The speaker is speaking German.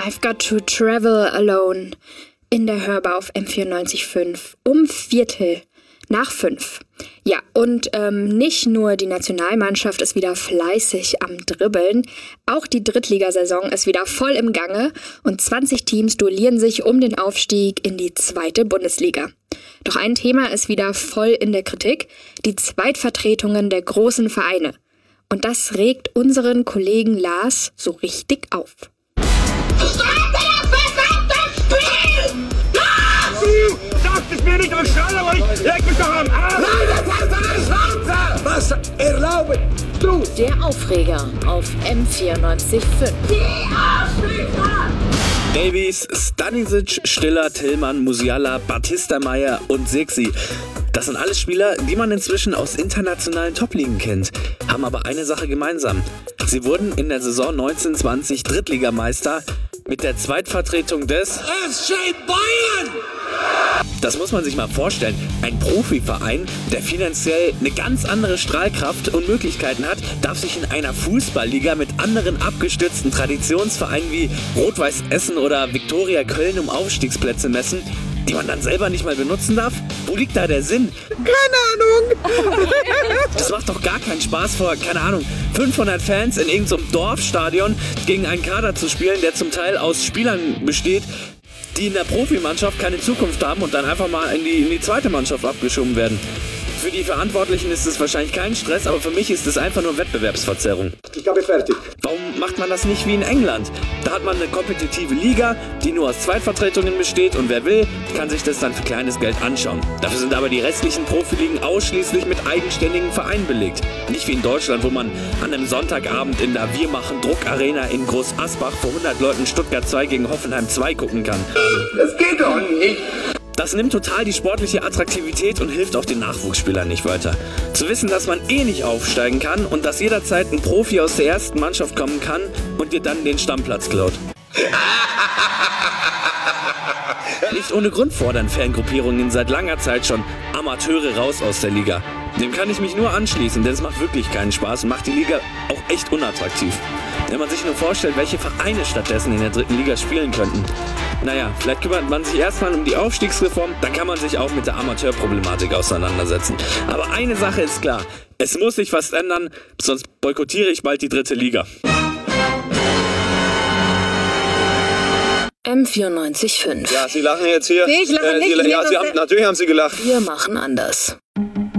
I've Got to Travel Alone in der Hörbar auf M94.5 um 4:45. Ja, und nicht nur die Nationalmannschaft ist wieder fleißig am Dribbeln, auch die Drittligasaison ist wieder voll im Gange und 20 Teams duellieren sich um den Aufstieg in die 2. Bundesliga. Doch ein Thema ist wieder voll in der Kritik, die Zweitvertretungen der großen Vereine. Und das regt unseren Kollegen Lars so richtig auf. Sagt es mir nicht und schreie euch, leg mich doch am Arsch! Nein, das heißt eine Schnauze! Was erlauben du? Der Aufreger auf M94.5. Die Arschlöcher! Davies, Stanisic, Stiller, Tillmann, Musiala, Batista Meyer und Sirksi. Das sind alles Spieler, die man inzwischen aus internationalen Top-Ligen kennt, haben aber eine Sache gemeinsam. Sie wurden in der Saison 1920 Drittligameister mit der Zweitvertretung des FC Bayern! Das muss man sich mal vorstellen. Ein Profiverein, der finanziell eine ganz andere Strahlkraft und Möglichkeiten hat, darf sich in einer Fußballliga mit anderen abgestützten Traditionsvereinen wie Rot-Weiß Essen oder Viktoria Köln um Aufstiegsplätze messen, die man dann selber nicht mal benutzen darf? Wo liegt da der Sinn? Keine Ahnung! Das macht doch gar keinen Spaß vor, keine Ahnung, 500 Fans in irgendeinem Dorfstadion gegen einen Kader zu spielen, der zum Teil aus Spielern besteht, die in der Profimannschaft keine Zukunft haben und dann einfach mal in die zweite Mannschaft abgeschoben werden. Für die Verantwortlichen ist es wahrscheinlich kein Stress, aber für mich ist es einfach nur Wettbewerbsverzerrung. Ich habe fertig. Warum macht man das nicht wie in England? Da hat man eine kompetitive Liga, die nur aus Zweitvertretungen besteht und wer will, kann sich das dann für kleines Geld anschauen. Dafür sind aber die restlichen Profiligen ausschließlich mit eigenständigen Vereinen belegt. Nicht wie in Deutschland, wo man an einem Sonntagabend in der Wir machen Druck Arena in Groß Asbach vor 100 Leuten Stuttgart 2 gegen Hoffenheim 2 gucken kann. Das geht doch nicht! Das nimmt total die sportliche Attraktivität und hilft auch den Nachwuchsspielern nicht weiter. Zu wissen, dass man eh nicht aufsteigen kann und dass jederzeit ein Profi aus der ersten Mannschaft kommen kann und dir dann den Stammplatz klaut. Nicht ohne Grund fordern Fangruppierungen seit langer Zeit schon Amateure raus aus der Liga. Dem kann ich mich nur anschließen, denn es macht wirklich keinen Spaß und macht die Liga auch echt unattraktiv. Wenn man sich nur vorstellt, welche Vereine stattdessen in der 3. Liga spielen könnten. Naja, vielleicht kümmert man sich erstmal um die Aufstiegsreform, dann kann man sich auch mit der Amateurproblematik auseinandersetzen. Aber eine Sache ist klar, es muss sich was ändern, sonst boykottiere ich bald die 3. Liga. M94.5. Ja, Sie lachen jetzt hier. Nee, ich lache nicht. Natürlich haben Sie gelacht. Wir machen anders.